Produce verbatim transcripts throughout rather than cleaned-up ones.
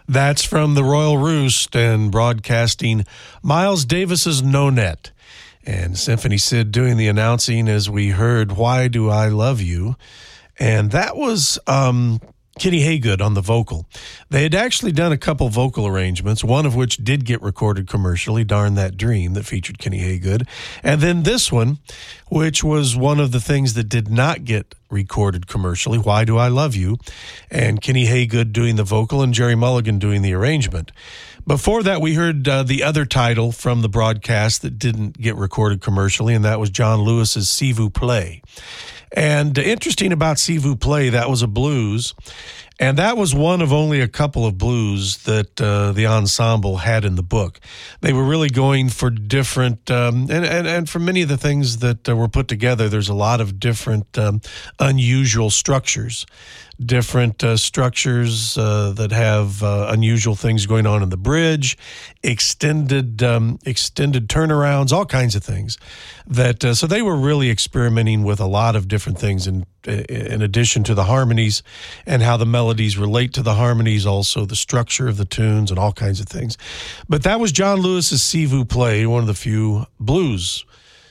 That's from the Royal Roost and broadcasting Miles Davis's No Net. And Symphony Sid doing the announcing as we heard Why Do I Love You? And that was um, Kenny Haygood on the vocal. They had actually done a couple vocal arrangements, one of which did get recorded commercially, Darn That Dream, that featured Kenny Haygood. And then this one, which was one of the things that did not get recorded commercially, Why Do I Love You? And Kenny Haygood doing the vocal and Jerry Mulligan doing the arrangement. Before that, we heard uh, the other title from the broadcast that didn't get recorded commercially, and that was John Lewis's Si Vous Play. And uh, interesting about Si Vous Play, that was a blues, and that was one of only a couple of blues that uh, the ensemble had in the book. They were really going for different, um, and, and, and for many of the things that uh, were put together, there's a lot of different um, unusual structures. Different uh, structures uh, that have uh, unusual things going on in the bridge, extended um, extended turnarounds, all kinds of things. That uh, so they were really experimenting with a lot of different things in in addition to the harmonies and how the melodies relate to the harmonies, also the structure of the tunes and all kinds of things. But that was John Lewis's Si Vous Play, one of the few blues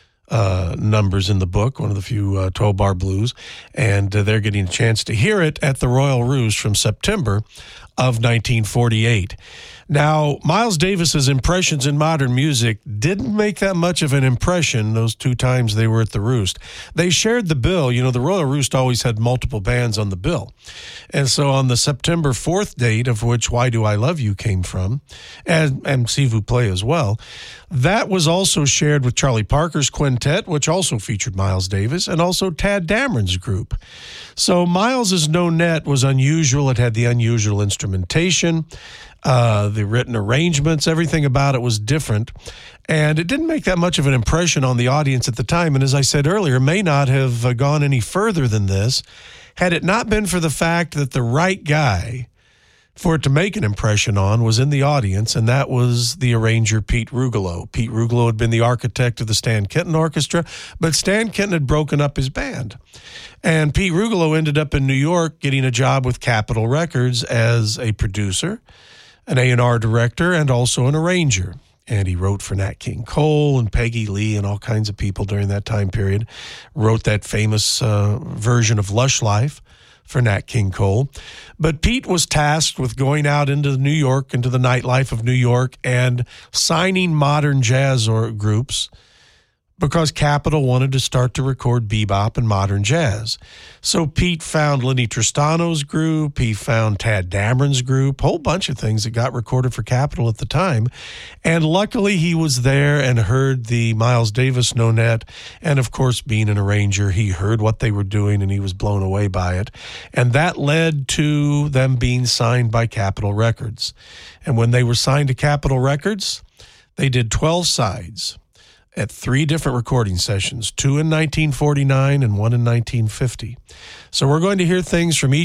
Uh, numbers in the book, one of the few uh, twelve-bar blues, and uh, they're getting a chance to hear it at the Royal Roost from September of nineteen forty-eight. Now, Miles Davis's impressions in modern music didn't make that much of an impression those two times they were at the Roost. They shared the bill. You know, the Royal Roost always had multiple bands on the bill. And so on the September fourth date, of which Why Do I Love You came from, and, and Si Vous Play as well, that was also shared with Charlie Parker's quintet, which also featured Miles Davis, and also Tad Dameron's group. So Miles's No Net was unusual. It had the unusual instrumentation. Uh, the written arrangements, everything about it was different. And it didn't make that much of an impression on the audience at the time. And as I said earlier, may not have uh, gone any further than this had it not been for the fact that the right guy for it to make an impression on was in the audience, and that was the arranger Pete Rugolo. Pete Rugolo had been the architect of the Stan Kenton Orchestra, but Stan Kenton had broken up his band. And Pete Rugolo ended up in New York getting a job with Capitol Records as a producer, an A and R director, and also an arranger. And he wrote for Nat King Cole and Peggy Lee and all kinds of people during that time period. Wrote that famous uh, version of Lush Life for Nat King Cole. But Pete was tasked with going out into New York, into the nightlife of New York, and signing modern jazz or groups, because Capitol wanted to start to record bebop and modern jazz. So Pete found Lenny Tristano's group, he found Tad Dameron's group, a whole bunch of things that got recorded for Capitol at the time. And luckily he was there and heard the Miles Davis No Net, and of course being an arranger, he heard what they were doing and he was blown away by it. And that led to them being signed by Capitol Records. And when they were signed to Capitol Records, they did twelve sides at three different recording sessions, two in nineteen forty-nine and one in nineteen fifty. So we're going to hear things from each